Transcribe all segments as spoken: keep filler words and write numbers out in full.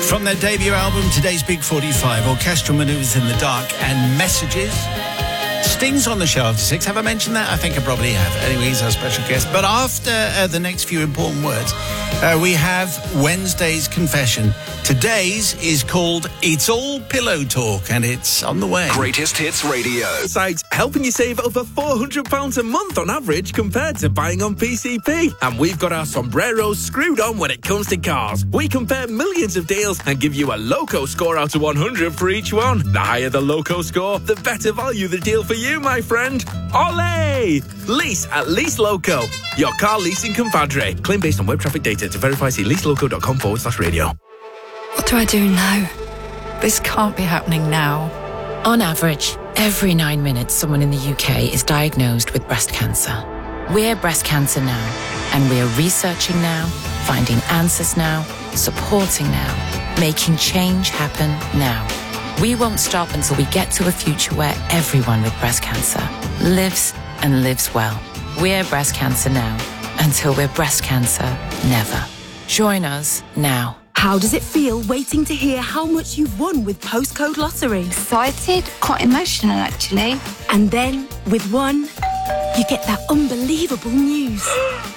From their debut album, today's Big forty-five, Orchestral Manoeuvres in the Dark and Messages. Sting's on the show after six. Have I mentioned that? I think I probably have. Anyway, he's our special guest. But after uh, the next few important words, uh, we have Wednesday's Confession. Today's is called It's All Pillow Talk, and it's on the way. Greatest Hits Radio. Sites helping you save over four hundred pounds a month on average compared to buying on P C P. And we've got our sombreros screwed on when it comes to cars. We compare millions of deals and give you a Loco score out of one hundred for each one. The higher the Loco score, the better value the deal for you, my friend. Olé! Lease at Lease Loco, your car leasing compadre. Claim based on web traffic data. To verify, see leaseloco.com forward slash radio. What do I do now? This can't be happening now. On average, every nine minutes, someone in the U K is diagnosed with breast cancer. We're Breast Cancer Now, and we're researching now, finding answers now, supporting now, making change happen now. We won't stop until we get to a future where everyone with breast cancer lives and lives well. We're Breast Cancer Now, until we're breast cancer never. Join us now. How does it feel waiting to hear how much you've won with Postcode Lottery? Excited, quite emotional actually. And then, with one, you get that unbelievable news.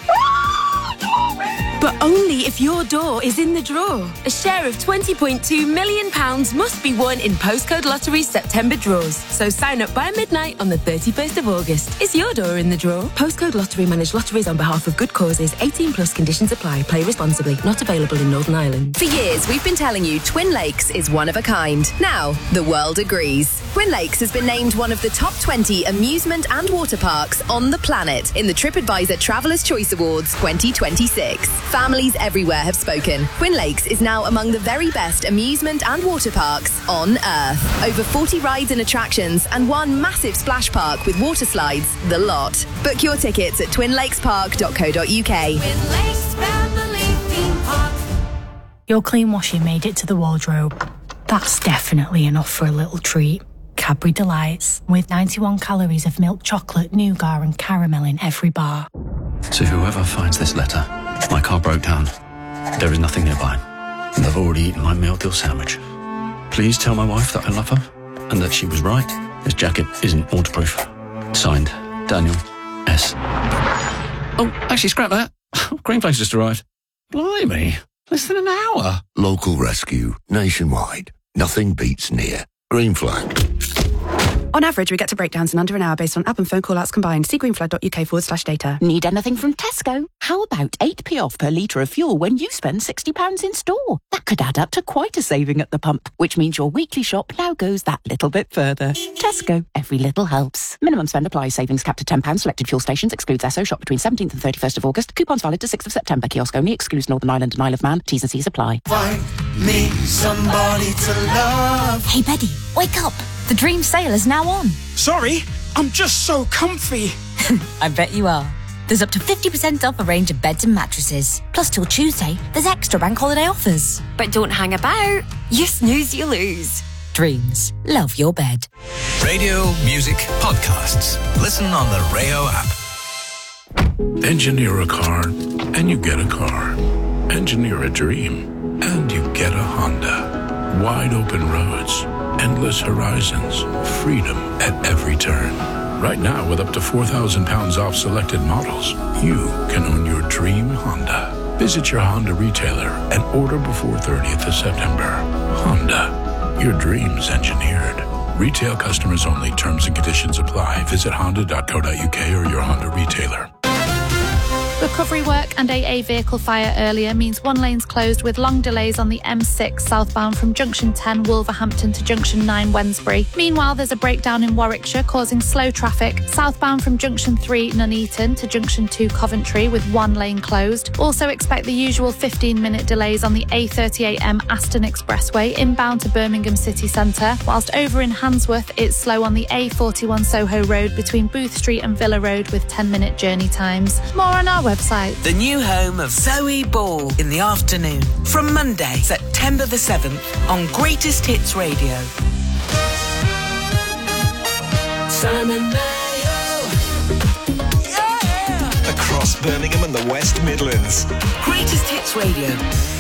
But only if your door is in the draw. A share of twenty point two million pounds must be won in Postcode Lottery's September draws. So sign up by midnight on the thirty-first of August. Is your door in the draw? Postcode Lottery manage lotteries on behalf of good causes. eighteen plus conditions apply. Play responsibly. Not available in Northern Ireland. For years, we've been telling you Twin Lakes is one of a kind. Now, the world agrees. Twin Lakes has been named one of the top twenty amusement and water parks on the planet in the TripAdvisor Traveller's Choice Awards twenty twenty-six. Families everywhere have spoken. Twin Lakes is now among the very best amusement and water parks on Earth. Over forty rides and attractions and one massive splash park with water slides, the lot. Book your tickets at twin lakes park dot co dot uk. Twin Lakes Family Theme Park. Your clean washing made it to the wardrobe. That's definitely enough for a little treat. Cadbury Delights, with ninety-one calories of milk chocolate, nougat and caramel in every bar. To whoever finds this letter, my car broke down. There is nothing nearby, and I've already eaten my meal deal sandwich. Please tell my wife that I love her, and that she was right. This jacket isn't waterproof. Signed, Daniel S. Oh, actually, scrap that. Green Flag's just arrived. Blimey, less than an hour. Local rescue, nationwide. Nothing beats near. Green Flag. On average, we get to breakdowns in under an hour based on app and phone call-outs combined. See greenflag.uk forward slash data. Need anything from Tesco? How about eight p off per litre of fuel when you spend sixty pounds in store? That could add up to quite a saving at the pump, which means your weekly shop now goes that little bit further. Tesco. Every little helps. Minimum spend applies. Savings capped at ten pounds. Selected fuel stations. Excludes Esso. Shop between seventeenth and thirty-first of August. Coupons valid to sixth of September. Kiosk only. Excludes Northern Ireland and Isle of Man. T's and C's apply. Find me somebody to love. Hey, Betty, wake up. The dream sale is now on. Sorry, I'm just so comfy. I bet you are. There's up to fifty percent off a range of beds and mattresses. Plus, till Tuesday, there's extra bank holiday offers. But don't hang about. You snooze, you lose. Dreams. Love your bed. Radio, music, podcasts. Listen on the Rayo app. Engineer a car, and you get a car. Engineer a dream, and you get a Honda. Wide open roads. Endless horizons, freedom at every turn. Right now, with up to four thousand pounds off selected models, you can own your dream Honda. Visit your Honda retailer and order before thirtieth of September. Honda, your dreams engineered. Retail customers only. Terms and conditions apply. Visit honda dot co dot uk or your Honda retailer. Recovery work and a A vehicle fire earlier means one lane's closed with long delays on the M six southbound from Junction ten Wolverhampton to Junction nine Wednesbury. Meanwhile, there's a breakdown in Warwickshire causing slow traffic southbound from Junction three Nuneaton to Junction two Coventry with one lane closed. Also expect the usual fifteen minute delays on the A thirty-eight M Aston Expressway inbound to Birmingham city centre, whilst over in Handsworth it's slow on the A forty-one Soho Road between Booth Street and Villa Road with ten minute journey times. More on our website. The new home of Zoe Ball in the afternoon. From Monday, September the seventh, on Greatest Hits Radio. Simon Mayo. Yeah! Across Birmingham and the West Midlands. Greatest Hits Radio.